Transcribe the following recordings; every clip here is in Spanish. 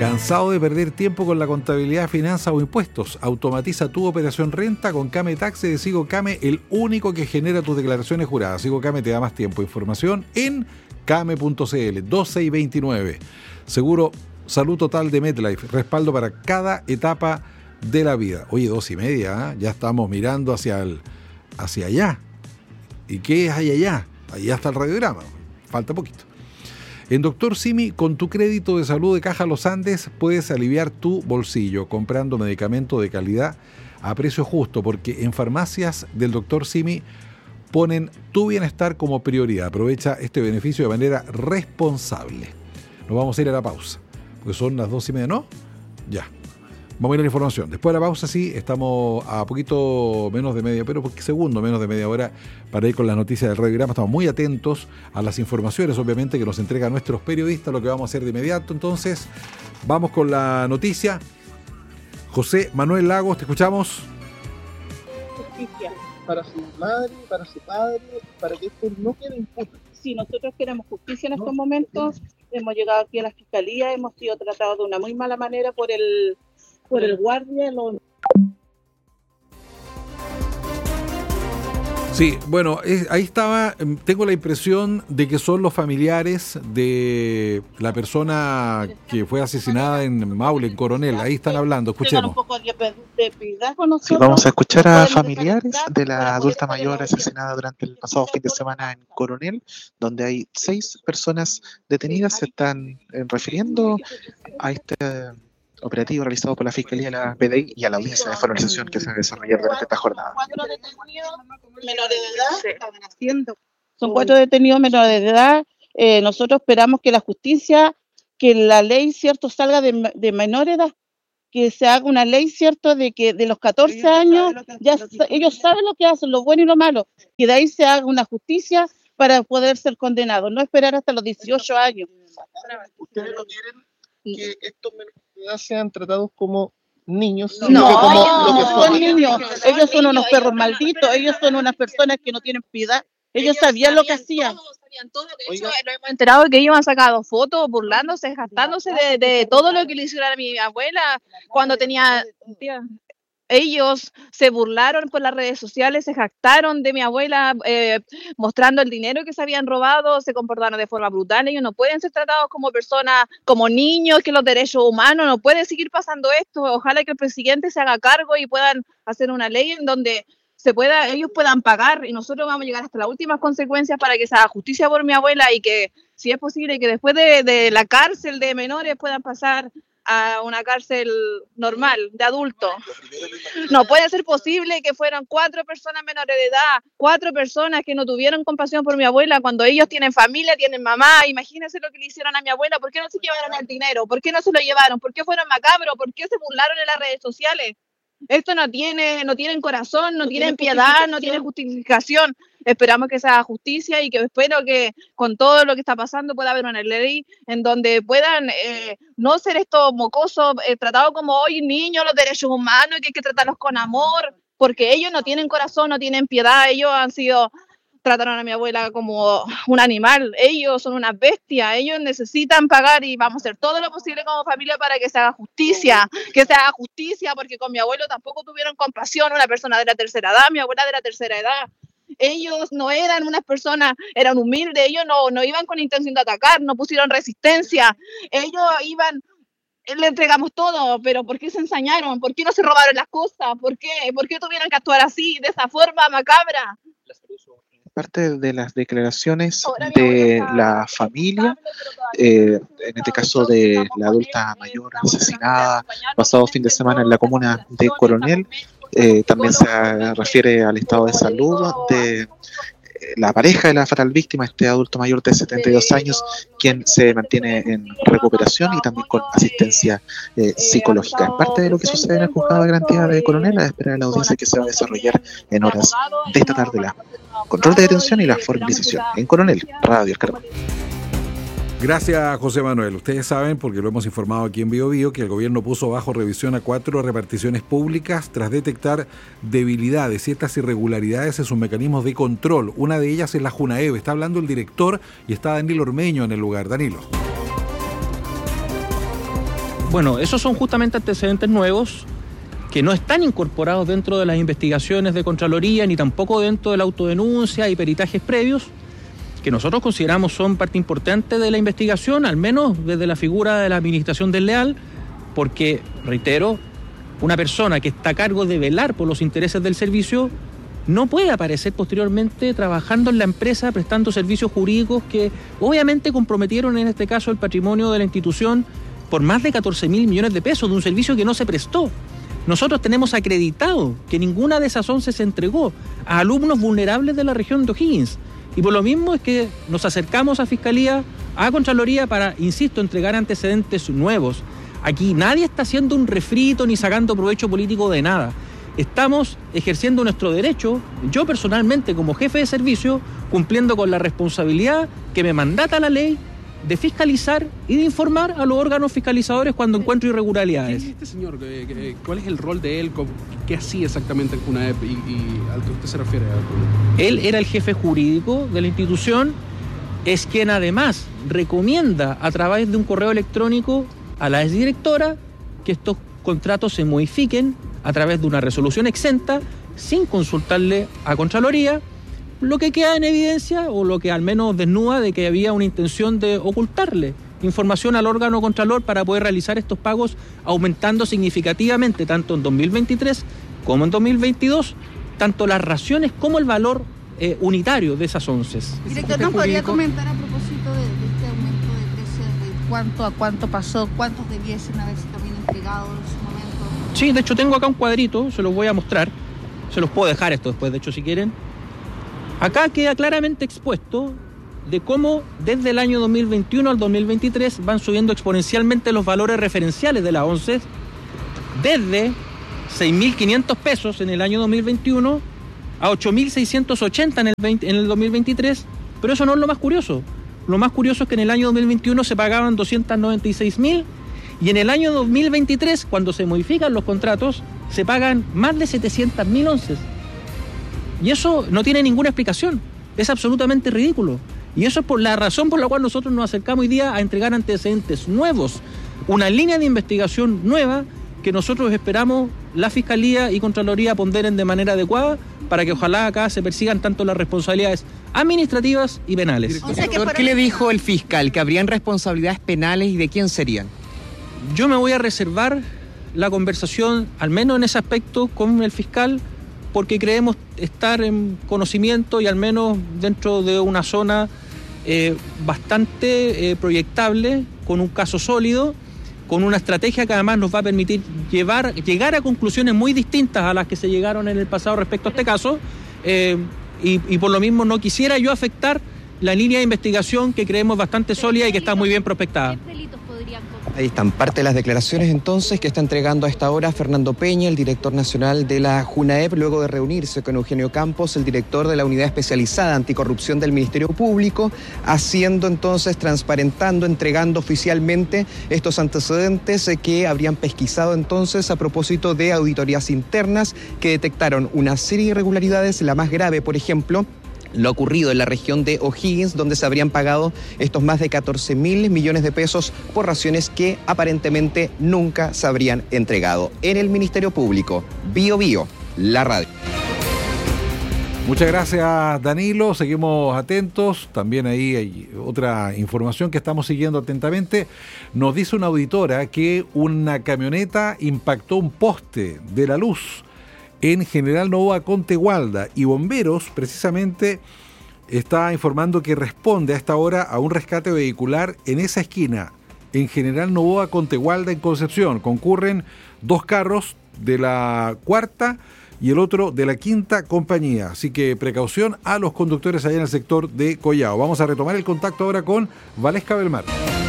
¿Cansado de perder tiempo con la contabilidad, finanzas o impuestos? Automatiza tu operación renta con Kame Tax de Sigo Kame, el único que genera tus declaraciones juradas. Sigo Kame te da más tiempo. Información en kame.cl. 2629. Seguro Salud Total de MetLife. Respaldo para cada etapa de la vida. Oye, 2:30, ¿eh? Ya estamos mirando hacia allá. ¿Y qué hay allá? Allá está el radiograma. Falta poquito. En Dr. Simi, con tu crédito de salud de Caja Los Andes, puedes aliviar tu bolsillo comprando medicamento de calidad a precio justo, porque en farmacias del Dr. Simi ponen tu bienestar como prioridad. Aprovecha este beneficio de manera responsable. Nos vamos a ir a la pausa, porque son las 2:30, ¿no? Ya. Vamos a ir a la información. Después de la pausa, sí, estamos a poquito menos de media, pero segundo menos de media hora para ir con las noticias del radiograma. Estamos muy atentos a las informaciones, obviamente, que nos entregan nuestros periodistas, lo que vamos a hacer de inmediato. Entonces, vamos con la noticia. José Manuel Lagos, te escuchamos. Justicia para su madre, para su padre, para que esto no quede impune. Sí, nosotros queremos justicia en estos momentos. Hemos llegado aquí a la fiscalía, hemos sido tratados de una muy mala manera por el guardia. Sí, bueno, ahí estaba, tengo la impresión de que son los familiares de la persona que fue asesinada en Maule, en Coronel. Ahí están hablando, escuchemos. Sí, vamos a escuchar a familiares de la adulta mayor asesinada durante el pasado fin de semana en Coronel, donde hay 6 personas detenidas. Se están refiriendo a este operativo realizado por la Fiscalía de la PDI y a la audiencia de formalización que se va a desarrollar durante esta jornada. 4 detenidos menores de edad estaban haciendo. Son 4 detenidos menores de edad. Nosotros esperamos que la justicia, que la ley, cierto, salga de menor edad, que se haga una ley, cierto, de que de los 14 años ya ellos saben lo que hacen, lo bueno y lo malo, que de ahí se haga una justicia para poder ser condenados, no esperar hasta los 18 años. ¿Ustedes no quieren que estos menores de edad sean tratados como niños? No son niños. Ellos son unos perros malditos. Ellos son unas personas que no tienen piedad. Ellos sabían lo que hacían. Todo. De hecho, nos hemos enterado que ellos han sacado fotos burlándose, jactándose de todo lo que le hicieron a mi abuela cuando tenía... Ellos se burlaron por las redes sociales, se jactaron de mi abuela, mostrando el dinero que se habían robado, se comportaron de forma brutal. Ellos no pueden ser tratados como personas, como niños, que los derechos humanos, no puede seguir pasando esto. Ojalá que el presidente se haga cargo y puedan hacer una ley en donde ellos puedan pagar, y nosotros vamos a llegar hasta las últimas consecuencias para que se haga justicia por mi abuela y que, si es posible, que después de la cárcel de menores puedan pasar a una cárcel normal, de adultos. No puede ser posible que fueran 4 personas menores de edad, 4 personas que no tuvieron compasión por mi abuela cuando ellos tienen familia, tienen mamá. Imagínense lo que le hicieron a mi abuela. ¿Por qué no se llevaron el dinero? ¿Por qué no se lo llevaron? ¿Por qué fueron macabros? ¿Por qué se burlaron en las redes sociales? Esto no tienen corazón, no tienen piedad, no tienen justificación. Esperamos que se haga justicia y que espero que con todo lo que está pasando pueda haber una ley en donde puedan no ser estos mocosos tratados como hoy niños, los derechos humanos, y que hay que tratarlos con amor, porque ellos no tienen corazón, no tienen piedad. Ellos trataron a mi abuela como un animal. Ellos son unas bestias, ellos necesitan pagar y vamos a hacer todo lo posible como familia para que se haga justicia, porque con mi abuelo tampoco tuvieron compasión, una persona de la tercera edad, mi abuela de la tercera edad. Ellos no eran unas personas, eran humildes, ellos no iban con intención de atacar, no pusieron resistencia, ellos iban, le entregamos todo, pero ¿por qué se ensañaron? ¿Por qué no se robaron las cosas? ¿Por qué tuvieron que actuar así, de esa forma macabra? Parte de las declaraciones de la familia, en este caso de la adulta mayor asesinada pasado fin de semana en la comuna de Coronel, también se refiere al estado de salud de la pareja de la fatal víctima, este adulto mayor de 72 años, quien se mantiene en recuperación y también con asistencia psicológica. Es parte de lo que sucede en el juzgado de garantía de Coronel, a la espera de la audiencia que se va a desarrollar en horas de esta tarde. La control de detención y la formalización en Coronel, Radio El Carmen. Gracias, José Manuel. Ustedes saben, porque lo hemos informado aquí en Bio Bio, que el gobierno puso bajo revisión a 4 reparticiones públicas tras detectar debilidades y estas irregularidades en sus mecanismos de control. Una de ellas es la Junaeve. Está hablando el director y está Danilo Ormeño en el lugar. Danilo. Bueno, esos son justamente antecedentes nuevos que no están incorporados dentro de las investigaciones de Contraloría, ni tampoco dentro de la autodenuncia y peritajes previos, que nosotros consideramos son parte importante de la investigación, al menos desde la figura de la administración desleal, porque, reitero, una persona que está a cargo de velar por los intereses del servicio no puede aparecer posteriormente trabajando en la empresa prestando servicios jurídicos que obviamente comprometieron en este caso el patrimonio de la institución por más de 14.000 millones de pesos de un servicio que no se prestó. Nosotros tenemos acreditado que ninguna de esas 11 se entregó a alumnos vulnerables de la región de O'Higgins. Y por lo mismo es que nos acercamos a Fiscalía, a Contraloría para, insisto, entregar antecedentes nuevos. Aquí nadie está haciendo un refrito ni sacando provecho político de nada. Estamos ejerciendo nuestro derecho, yo personalmente como jefe de servicio, cumpliendo con la responsabilidad que me mandata la ley de fiscalizar y de informar a los órganos fiscalizadores cuando encuentro irregularidades. ¿Quién es este señor? ¿Cuál es el rol de él? ¿Qué hacía exactamente en CUNAEP y al que usted se refiere? Él era el jefe jurídico de la institución, es quien además recomienda a través de un correo electrónico a la exdirectora que estos contratos se modifiquen a través de una resolución exenta sin consultarle a Contraloría, lo que queda en evidencia o lo que al menos desnuda de que había una intención de ocultarle información al órgano Contralor para poder realizar estos pagos, aumentando significativamente tanto en 2023 como en 2022, tanto las raciones como el valor unitario de esas 11. Director, ¿nos podría comentar a propósito de este aumento de precios, cuánto a cuánto pasó, cuántos debiesen haberse también entregado en su momento? Sí, de hecho tengo acá un cuadrito, se los voy a mostrar, se los puedo dejar esto después, de hecho, si quieren. Acá queda claramente expuesto de cómo desde el año 2021 al 2023 van subiendo exponencialmente los valores referenciales de la ONCE, desde 6.500 pesos en el año 2021 a 8.680 en el 2023, pero eso no es lo más curioso. Lo más curioso es que en el año 2021 se pagaban 296.000 y en el año 2023, cuando se modifican los contratos, se pagan más de 700.000 onces. Y eso no tiene ninguna explicación, es absolutamente ridículo. Y eso es por la razón por la cual nosotros nos acercamos hoy día a entregar antecedentes nuevos, una línea de investigación nueva que nosotros esperamos la Fiscalía y Contraloría ponderen de manera adecuada para que ojalá acá se persigan tanto las responsabilidades administrativas y penales. Director, ¿qué le dijo el fiscal? ¿Que habrían responsabilidades penales y de quién serían? Yo me voy a reservar la conversación, al menos en ese aspecto, con el fiscal, porque creemos estar en conocimiento y al menos dentro de una zona bastante proyectable, con un caso sólido, con una estrategia que además nos va a permitir llegar a conclusiones muy distintas a las que se llegaron en el pasado respecto a este caso, y por lo mismo no quisiera yo afectar la línea de investigación que creemos bastante sólida y que está muy bien prospectada. Ahí están parte de las declaraciones entonces que está entregando a esta hora Fernando Peña, el director nacional de la JUNAEP, luego de reunirse con Eugenio Campos, el director de la Unidad Especializada Anticorrupción del Ministerio Público, haciendo entonces, transparentando, entregando oficialmente estos antecedentes que habrían pesquisado entonces a propósito de auditorías internas que detectaron una serie de irregularidades, la más grave, por ejemplo, lo ocurrido en la región de O'Higgins, donde se habrían pagado estos más de 14.000 millones de pesos por raciones que aparentemente nunca se habrían entregado. En el Ministerio Público, Bio Bio, la radio. Muchas gracias, Danilo. Seguimos atentos. También ahí hay otra información que estamos siguiendo atentamente. Nos dice una auditora que una camioneta impactó un poste de la luz en General Novoa con Tegualda, y Bomberos precisamente está informando que responde a esta hora a un rescate vehicular en esa esquina, en General Novoa con Tegualda en Concepción. Concurren 2 carros de la 4ª y el otro de la 5ª compañía, así que precaución a los conductores allá en el sector de Collao. Vamos a retomar el contacto ahora con Valesca Belmar.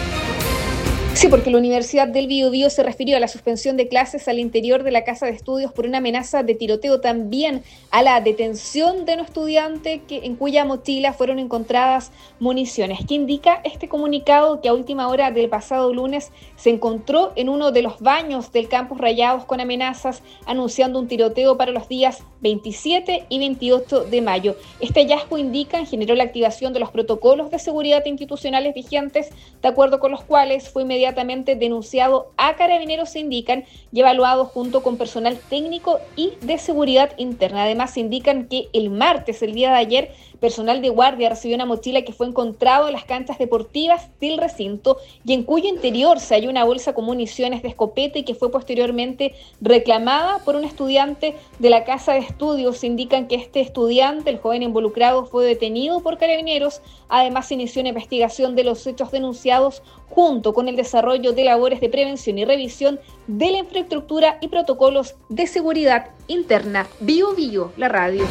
Sí, porque la Universidad del Biobío se refirió a la suspensión de clases al interior de la casa de estudios por una amenaza de tiroteo, también a la detención de un estudiante en cuya mochila fueron encontradas municiones. ¿Qué indica este comunicado? Que a última hora del pasado lunes se encontró en uno de los baños del campus Rayados con amenazas, anunciando un tiroteo para los días 27 y 28 de mayo. Este hallazgo generó la activación de los protocolos de seguridad institucionales vigentes, de acuerdo con los cuales fue inmediatamente denunciado a Carabineros, se indican, y evaluado junto con personal técnico y de seguridad interna. Además, se indican que el martes, el día de ayer, personal de guardia recibió una mochila que fue encontrado en las canchas deportivas del recinto y en cuyo interior se halló una bolsa con municiones de escopeta y que fue posteriormente reclamada por un estudiante de la casa de estudios. Se indican que este estudiante, el joven involucrado, fue detenido por Carabineros. Además, se inició una investigación de los hechos denunciados junto con el desarrollo de labores de prevención y revisión de la infraestructura y protocolos de seguridad interna. Bio Bio, la radio.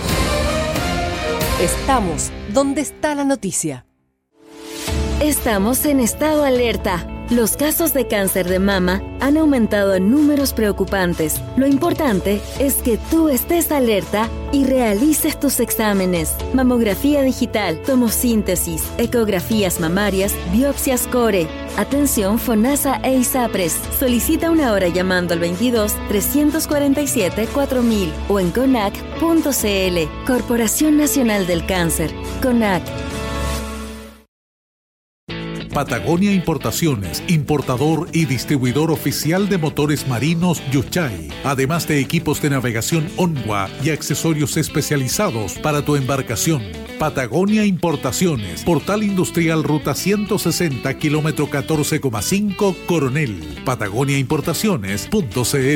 Estamos donde está la noticia. Estamos en estado alerta. Los casos de cáncer de mama han aumentado en números preocupantes. Lo importante es que tú estés alerta y realices tus exámenes. Mamografía digital, tomosíntesis, ecografías mamarias, biopsias core. Atención FONASA e ISAPRES. Solicita una hora llamando al 22-347-4000 o en CONAC.cl. Corporación Nacional del Cáncer. CONAC. Patagonia Importaciones, importador y distribuidor oficial de motores marinos Yuchay, además de equipos de navegación Onwa y accesorios especializados para tu embarcación. Patagonia Importaciones, Portal Industrial Ruta 160, kilómetro 14,5, Coronel. patagoniaimportaciones.cl.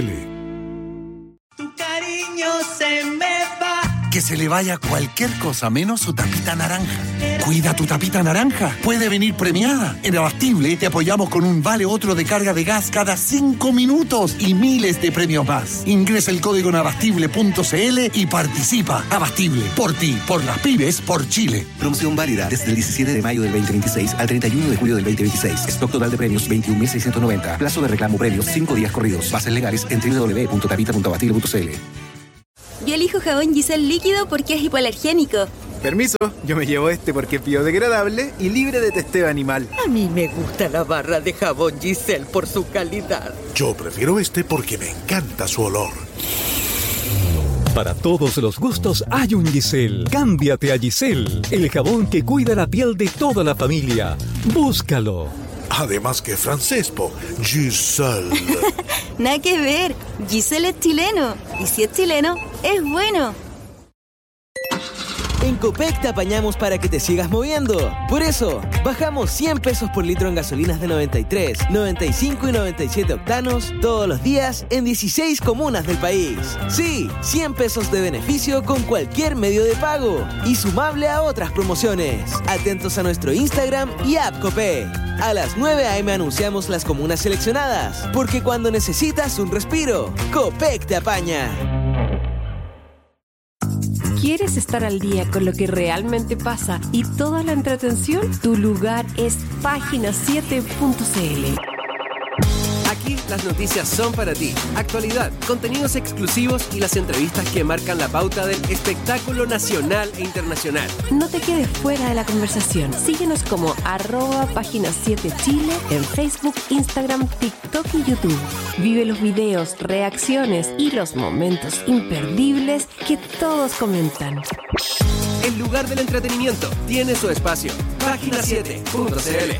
Tu cariño se me va. Que se le vaya cualquier cosa menos su tapita naranja. Cuida tu tapita naranja. Puede venir premiada. En Abastible te apoyamos con un vale otro de carga de gas cada 5 minutos y miles de premios más. Ingresa el código en abastible.cl y participa. Abastible. Por ti, por las pymes, por Chile. Promoción válida desde el 17 de mayo del 2026 al 31 de julio del 2026. Stock total de premios 21.690. Plazo de reclamo premios 5 días corridos. Bases legales en www.tapita.abastible.cl. Yo elijo jabón Giselle líquido porque es hipoalergénico. Permiso, yo me llevo este porque es biodegradable y libre de testeo animal. A mí me gusta la barra de jabón Giselle por su calidad. Yo prefiero este porque me encanta su olor. Para todos los gustos hay un Giselle. Cámbiate a Giselle, el jabón que cuida la piel de toda la familia. Búscalo. Además que francés, Giselle. Nada que ver, Giselle es chileno. Y si es chileno, es bueno. En Copec te apañamos para que te sigas moviendo. Por eso, bajamos 100 pesos por litro en gasolinas de 93, 95 y 97 octanos todos los días en 16 comunas del país. Sí, 100 pesos de beneficio con cualquier medio de pago y sumable a otras promociones. Atentos a nuestro Instagram y app Copec. A las 9 a.m. anunciamos las comunas seleccionadas, porque cuando necesitas un respiro, Copec te apaña. ¿Quieres estar al día con lo que realmente pasa y toda la entretención? Tu lugar es página7.cl. Aquí las noticias son para ti. Actualidad, contenidos exclusivos y las entrevistas que marcan la pauta del espectáculo nacional e internacional. No te quedes fuera de la conversación. Síguenos como @página7chile en Facebook, Instagram, TikTok y YouTube. Vive los videos, reacciones y los momentos imperdibles que todos comentan. El lugar del entretenimiento tiene su espacio. Página7.cl.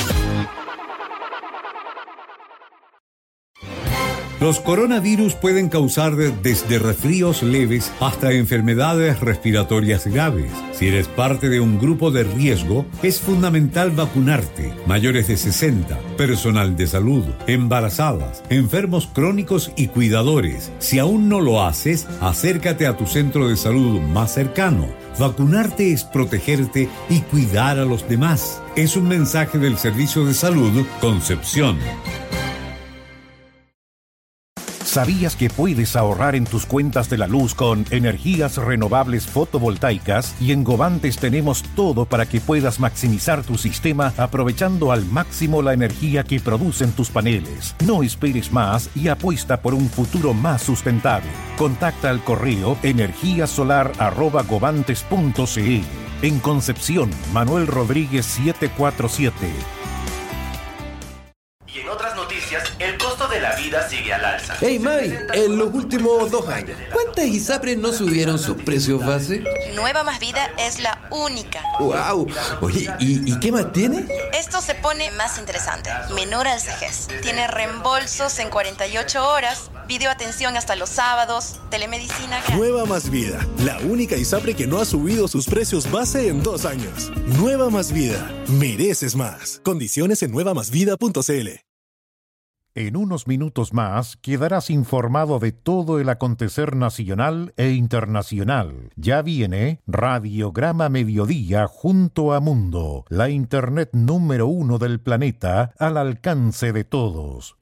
Los coronavirus pueden causar desde resfríos leves hasta enfermedades respiratorias graves. Si eres parte de un grupo de riesgo, es fundamental vacunarte. Mayores de 60, personal de salud, embarazadas, enfermos crónicos y cuidadores. Si aún no lo haces, acércate a tu centro de salud más cercano. Vacunarte es protegerte y cuidar a los demás. Es un mensaje del Servicio de Salud Concepción. ¿Sabías que puedes ahorrar en tus cuentas de la luz con energías renovables fotovoltaicas? Y en Govantes tenemos todo para que puedas maximizar tu sistema aprovechando al máximo la energía que producen tus paneles. No esperes más y apuesta por un futuro más sustentable. Contacta al correo energiasolar@govantes.cl. En Concepción, Manuel Rodríguez 747. Y en otras noticias, el costo costo de la vida sigue al alza. Hey Mai, en los últimos 2 años, ¿cuántas ISAPRES no subieron sus precios base? Nueva Más Vida es la única. ¡Wow! Oye, ¿y qué más tiene? Esto se pone más interesante. Menor al CEGES. Tiene reembolsos en 48 horas, videoatención hasta los sábados, telemedicina gratis. Nueva Más Vida, la única ISAPRE que no ha subido sus precios base en 2 años. Nueva Más Vida, mereces más. Condiciones en nuevamásvida.cl. En unos minutos más quedarás informado de todo el acontecer nacional e internacional. Ya viene Radiograma Mediodía junto a Mundo, la internet número 1 del planeta al alcance de todos.